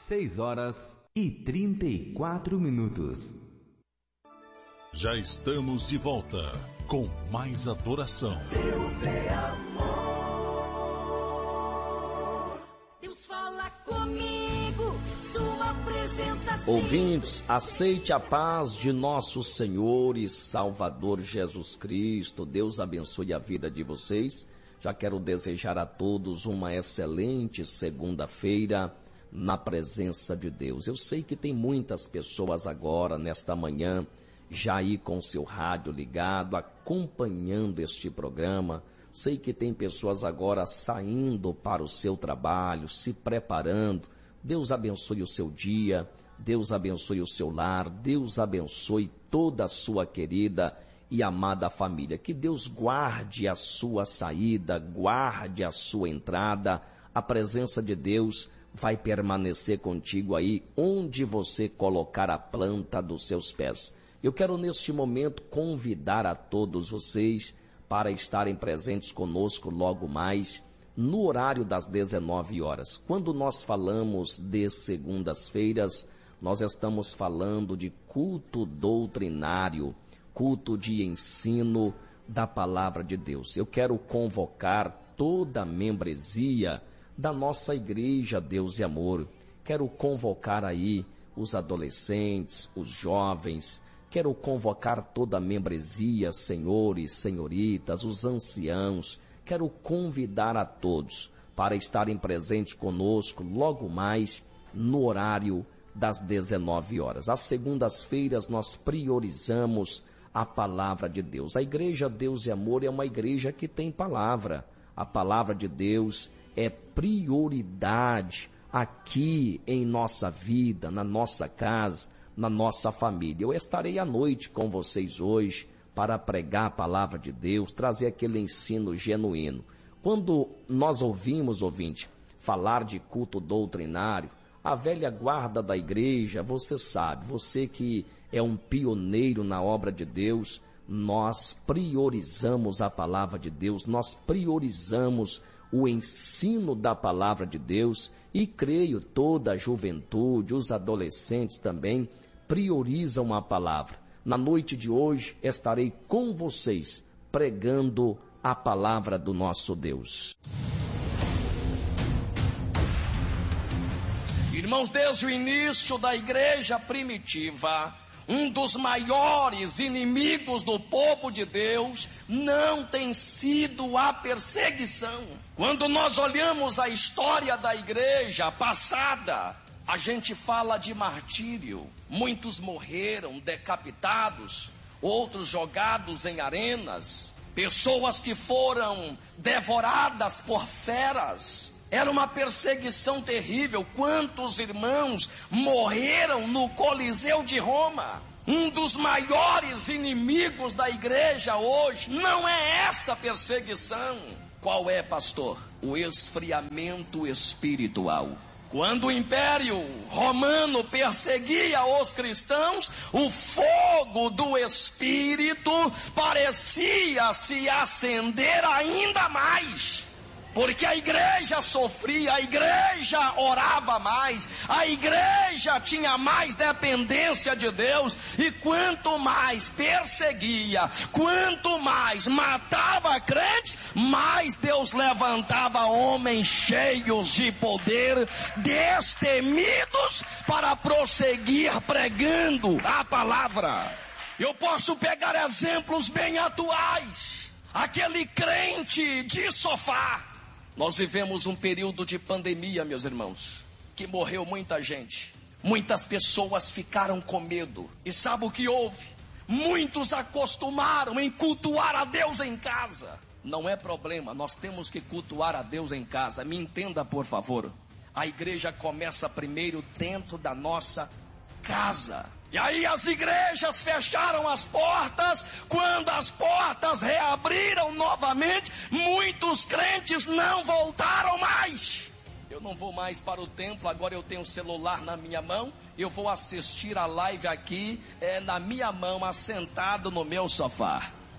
6h34. Já estamos de volta com mais adoração. Deus é amor. Deus fala comigo, sua presença. Ouvintes, aceite a paz de nosso Senhor e Salvador Jesus Cristo. Deus abençoe a vida de vocês. Já quero desejar a todos uma excelente segunda-feira na presença de Deus. Eu sei que tem muitas pessoas agora, nesta manhã, já aí com seu rádio ligado, acompanhando este programa. Sei que tem pessoas agora saindo para o seu trabalho, se preparando. Deus abençoe o seu dia, Deus abençoe o seu lar, Deus abençoe toda a sua querida e amada família. Que Deus guarde a sua saída, guarde a sua entrada. A presença de Deus vai permanecer contigo aí, onde você colocar a planta dos seus pés. Eu quero neste momento convidar a todos vocês para estarem presentes conosco logo mais no horário das 19 horas. Quando nós falamos de segundas-feiras, nós estamos falando de culto doutrinário, culto de ensino da palavra de Deus. Eu quero convocar toda a membresia da nossa igreja Deus e Amor. Quero convocar aí os adolescentes, os jovens. Quero convocar toda a membresia, senhores, senhoritas, os anciãos. Quero convidar a todos para estarem presentes conosco logo mais no horário das 19 horas. Às segundas-feiras nós priorizamos a palavra de Deus. A igreja Deus e Amor é uma igreja que tem palavra. A palavra de Deus é prioridade aqui em nossa vida, na nossa casa, na nossa família. Eu estarei à noite com vocês hoje para pregar a palavra de Deus, trazer aquele ensino genuíno. Quando nós ouvimos, ouvinte, falar de culto doutrinário, a velha guarda da igreja, você sabe, você que é um pioneiro na obra de Deus, nós priorizamos a palavra de Deus, nós priorizamos o ensino da palavra de Deus e creio toda a juventude, os adolescentes também priorizam a palavra. Na noite de hoje estarei com vocês pregando a palavra do nosso Deus. Irmãos, desde o início da igreja primitiva, um dos maiores inimigos do povo de Deus não tem sido a perseguição. Quando nós olhamos a história da igreja passada, a gente fala de martírio. Muitos morreram decapitados, outros jogados em arenas, pessoas que foram devoradas por feras. Era uma perseguição terrível. Quantos irmãos morreram no Coliseu de Roma? Um dos maiores inimigos da igreja hoje não é essa perseguição. Qual é, pastor? O esfriamento espiritual. Quando o Império Romano perseguia os cristãos, o fogo do Espírito parecia se acender ainda mais. Porque a igreja sofria, a igreja orava mais, a igreja tinha mais dependência de Deus, e quanto mais perseguia, quanto mais matava crentes, mais Deus levantava homens cheios de poder, destemidos, para prosseguir pregando a palavra. Eu posso pegar exemplos bem atuais. Aquele crente de sofá. Nós vivemos um período de pandemia, meus irmãos, que morreu muita gente. Muitas pessoas ficaram com medo. E sabe o que houve? Muitos acostumaram em cultuar a Deus em casa. Não é problema, nós temos que cultuar a Deus em casa. Me entenda, por favor. A igreja começa primeiro dentro da nossa casa. E aí as igrejas fecharam as portas. Quando as portas reabriram novamente, muitos crentes não voltaram mais. Eu não vou mais para o templo, agora eu tenho o celular na minha mão. Eu vou assistir a live aqui, na minha mão, assentado no meu sofá.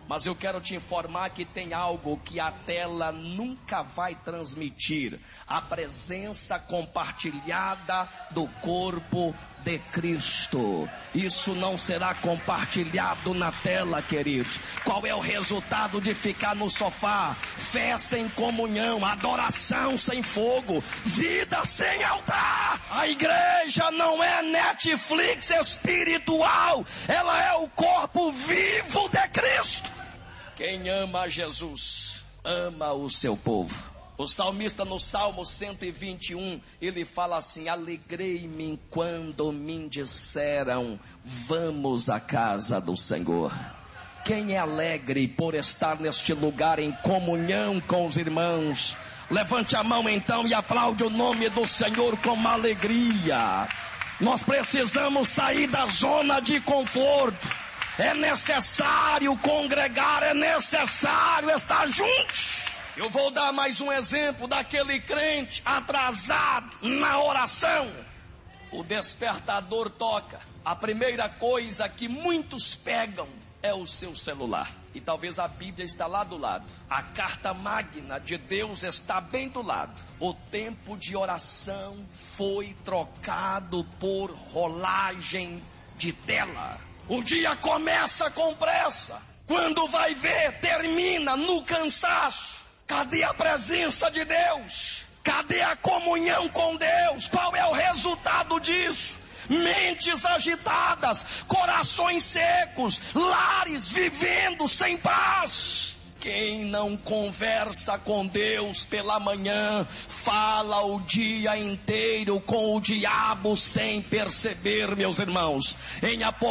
Mas eu quero te informar que tem algo que a tela nunca vai transmitir: a presença compartilhada do corpo de Cristo. Isso não será compartilhado na tela, queridos. Qual é o resultado de ficar no sofá? Fé sem comunhão, adoração sem fogo, vida sem altar. A igreja não é Netflix espiritual, ela é o corpo vivo de Cristo. Quem ama a Jesus, ama o seu povo. O salmista no Salmo 121, ele fala assim: alegrei-me quando me disseram, vamos à casa do Senhor. Quem é alegre por estar neste lugar em comunhão com os irmãos? Levante a mão então e aplaude o nome do Senhor com alegria. Nós precisamos sair da zona de conforto. É necessário congregar, é necessário estar juntos. Eu vou dar mais um exemplo daquele crente atrasado na oração. O despertador toca. A primeira coisa que muitos pegam é o seu celular. E talvez a Bíblia está lá do lado. A carta magna de Deus está bem do lado. O tempo de oração foi trocado por rolagem de tela. O dia começa com pressa. Quando vai ver, termina no cansaço. Cadê a presença de Deus? Cadê a comunhão com Deus? Qual é o resultado disso? Mentes agitadas, corações secos, lares vivendo sem paz. Quem não conversa com Deus pela manhã, fala o dia inteiro com o diabo sem perceber, meus irmãos. Em Apocalipse